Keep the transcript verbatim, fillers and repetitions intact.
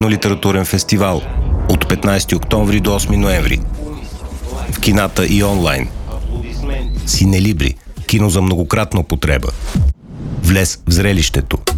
литературен фестивал от петнайсети октомври до осми ноември. В кината и онлайн. Синелибри. Кино за многократна употреба. Влез в зрелището.